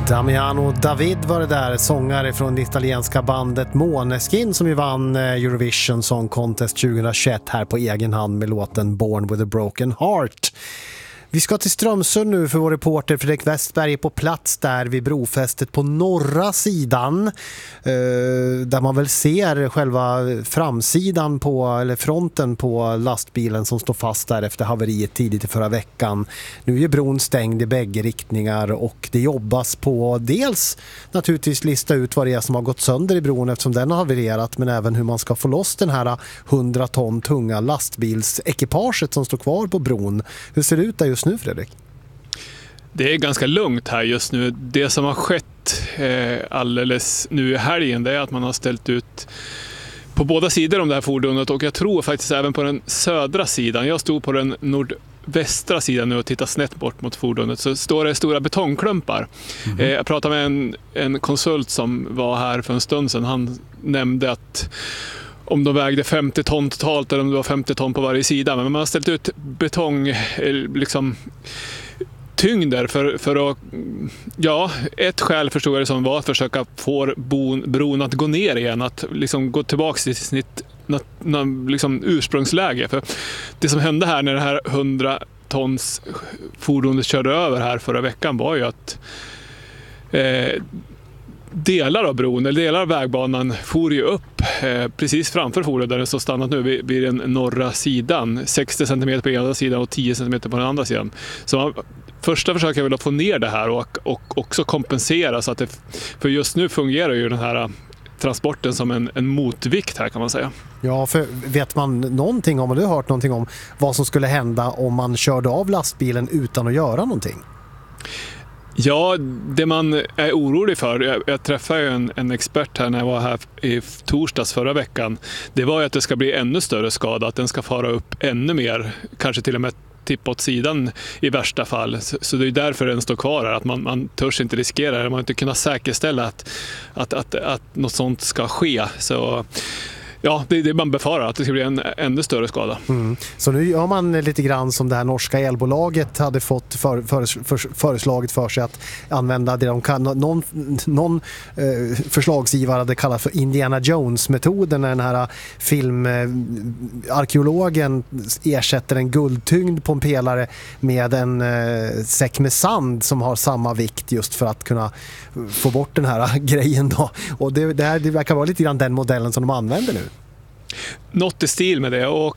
Damiano David var det där, sångare från det italienska bandet Måneskin som ju vann Eurovision Song Contest 2021 här på egen hand med låten Born with a Broken Heart. Vi ska till Strömsund nu för vår reporter Fredrik Westberg är på plats där vid brofästet på norra sidan där man väl ser själva framsidan på, eller fronten på lastbilen som står fast där efter haveriet tidigt i förra veckan. Nu är bron stängd i bägge riktningar och det jobbas på dels naturligtvis lista ut vad det är som har gått sönder i bron eftersom den har havererat, men även hur man ska få loss den här 100 ton tunga lastbilsekipaget som står kvar på bron. Hur ser det ut där just nu, Fredrik? Det är ganska lugnt här just nu. Det som har skett alldeles nu i helgen, det är att man har ställt ut på båda sidor om det här fordonet, och jag tror faktiskt även på den södra sidan. Jag stod på den nordvästra sidan nu och tittar snett bort mot fordonet, så står det stora betongklumpar. Jag pratade med en konsult som var här för en stund sedan. Han nämnde att om de vägde 50 ton totalt eller om det var 50 ton på varje sida. Men man har ställt ut betong, liksom tyngder för att, ja, ett skäl förstod jag det som var att försöka få bron att gå ner igen, att liksom gå tillbaka till sitt liksom ursprungsläge. För det som hände här när det här 100 tons fordonet körde över här förra veckan var ju att delar av bron eller delar av vägbanan for ju upp precis framför fordonet där den står stannat nu vid den norra sidan, 60 cm på ena sidan och 10 cm på den andra sidan. Så första försöker väl att få ner det här och också kompensera så att det, för just nu fungerar ju den här transporten som en motvikt här, kan man säga. Ja, för vet man någonting om, eller du har hört någonting om vad som skulle hända om man körde av lastbilen utan att göra någonting? Ja, det man är orolig för, jag träffade ju en expert här när jag var här i torsdags förra veckan, det var ju att det ska bli ännu större skada, att den ska fara upp ännu mer, kanske till och med tippa åt sidan i värsta fall. Så det är därför den står kvar här, att man törs inte riskera det, man inte kunna säkerställa att något sånt ska ske. Så ja, det man befarar att det ska bli en ännu större skada. Så nu gör man lite grann som det här norska elbolaget hade fått föreslaget för sig att använda det de kan. Någon förslagsgivare hade kallat för Indiana Jones-metoden, när den här filmarkeologen ersätter en guldtyngd på en pelare med en säck med sand som har samma vikt, just för att kunna få bort den här grejen då. Och det verkar vara lite grann den modellen som de använder nu. Något i stil med det, och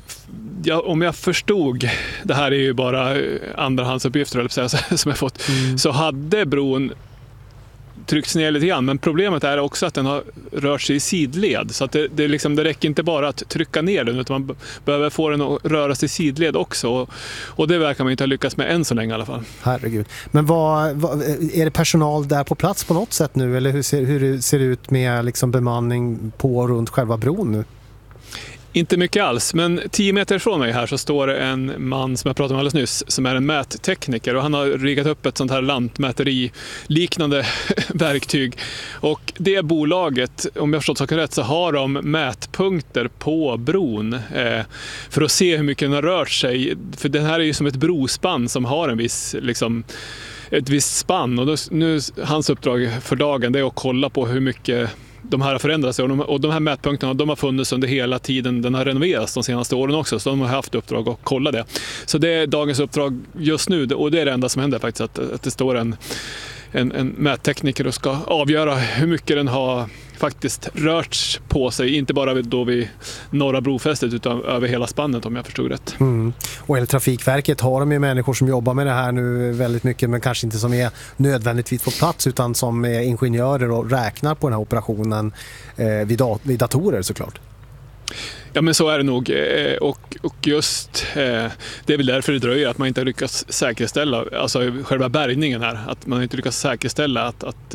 om jag förstod, det här är ju bara andrahandsuppgifter eller så, som jag fått, så hade bron tryckts ner lite grann, men problemet är också att den har rört sig i sidled, så att det räcker inte bara att trycka ner den, utan man behöver få den att röra sig i sidled också, och det verkar man inte ha lyckats med än så länge i alla fall. Herregud. Men vad är det personal där på plats på något sätt nu, eller hur ser det ut med liksom bemanning på runt själva bron nu? Inte mycket alls, men 10 meter från mig här så står det en man som jag pratade om alldeles nyss, som är en mättekniker, och han har riggat upp ett sånt här lantmäteri-liknande verktyg. Och det bolaget, om jag förstått saken rätt, så har de mätpunkter på bron för att se hur mycket den har rört sig. För den här är ju som ett brospann som har en viss ett visst spann, och nu hans uppdrag för dagen, det är att kolla på hur mycket de här har förändrats, och de här mätpunkterna, de har funnits under hela tiden den har renoverats de senaste åren också, så de har haft uppdrag att kolla det. Så det är dagens uppdrag just nu, och det är det enda som händer faktiskt, att det står en mättekniker och ska avgöra hur mycket den har faktiskt rört på sig, inte bara då vid norra brofästet utan över hela spannet, om jag förstod rätt. Och enligt Trafikverket har de ju människor som jobbar med det här nu väldigt mycket, men kanske inte som är nödvändigtvis på plats, utan som är ingenjörer och räknar på den här operationen vid datorer såklart. Ja, men så är det nog, och just det är väl därför det dröjer, att man inte har lyckats säkerställa, alltså själva bärgningen här, att man inte lyckats säkerställa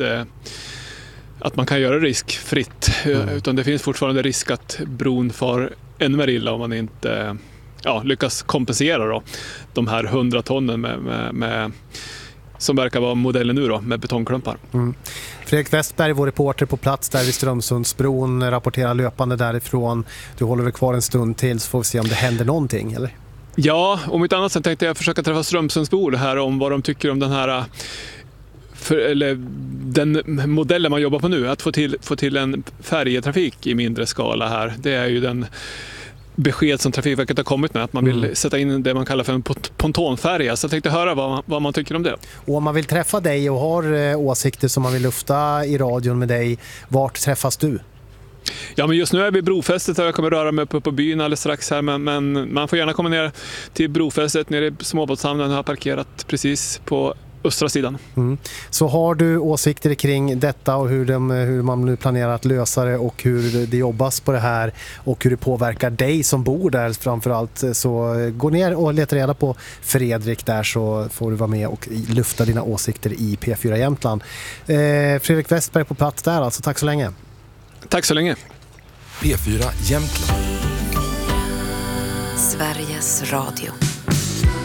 att man kan göra riskfritt, utan det finns fortfarande risk att bron far ännu mer illa om man inte lyckas kompensera då, de här 100 tonnen med som verkar vara modellen nu då, med betongklumpar. Fredrik Westberg, vår reporter på plats där vid Strömsundsbron, rapporterar löpande därifrån. Du håller väl kvar en stund till, så får vi se om det händer någonting, eller? Ja, om inte annat så tänkte jag försöka träffa Strömsundsbor här om vad de tycker om den här den modellen man jobbar på nu, att få till en färjetrafik i mindre skala här, det är ju den besked som Trafikverket har kommit med, att man vill sätta in det man kallar för en pontonfärja. Så jag tänkte höra vad man tycker om det. Och om man vill träffa dig och har åsikter som man vill lufta i radion med dig, vart träffas du? Ja, men just nu är vi i Brofästet och jag kommer röra mig upp på byn alldeles strax här, men man får gärna komma ner till Brofästet nere i småbåtshamnen. Jag har parkerat precis på östra sidan. Så har du åsikter kring detta och hur man nu planerar att lösa det och hur det jobbas på det här och hur det påverkar dig som bor där framförallt, så gå ner och leta reda på Fredrik där, så får du vara med och lufta dina åsikter i P4 Jämtland. Fredrik Westberg på plats där alltså, tack så länge. Tack så länge. P4 Jämtland. Sveriges Radio.